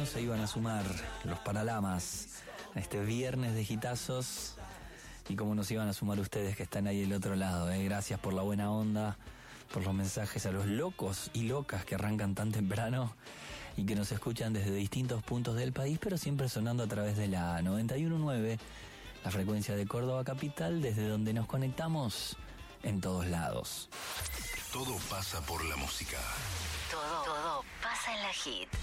se iban a sumar los Paralamas a este viernes de hitazos y cómo nos iban a sumar ustedes que están ahí del otro lado. Gracias por la buena onda, por los mensajes a los locos y locas que arrancan tan temprano y que nos escuchan desde distintos puntos del país, pero siempre sonando a través de la 91.9, la frecuencia de Córdoba Capital, desde donde nos conectamos en todos lados. Todo pasa por la música. Todo pasa en la Hit.